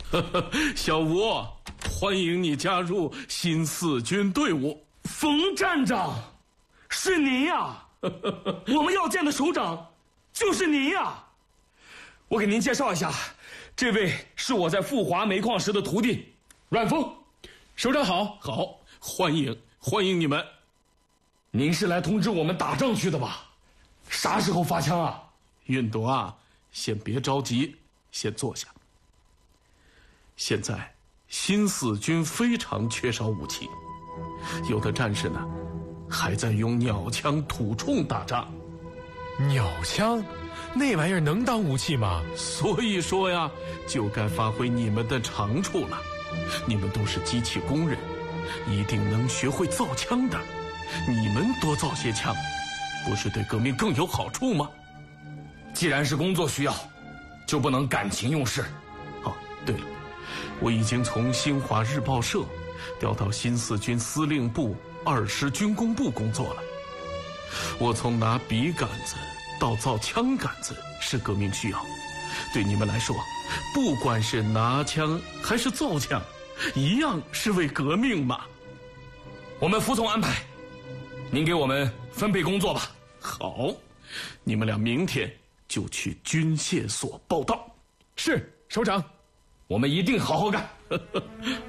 小吴，欢迎你加入新四军队伍。 冯站长，是您呀！我们要见的首长就是您呀！我给您介绍一下，这位是我在富华煤矿时的徒弟阮峰。 首长好。好，欢迎你们。 您是来通知我们打仗去的吧？啥时候发枪啊？ 运铎啊，先别着急，先坐下。现在新四军非常缺少武器，有的战士呢还在用鸟枪土铳打仗。 鸟枪？那玩意儿能当武器吗？ 所以说呀，就该发挥你们的长处了。你们都是机器工人，一定能学会造枪的。你们多造些枪，不是对革命更有好处吗？ 既然是工作需要，就不能感情用事。 哦，对了，我已经从新华日报社调到新四军司令部2师军工部工作了。我从拿笔杆子到造枪杆子是革命需要，对你们来说，不管是拿枪还是造枪，一样是为革命嘛。 我们服从安排，您给我们分配工作吧。 好，你们俩明天就去军械所报到。 是，首长。 我们一定好好干。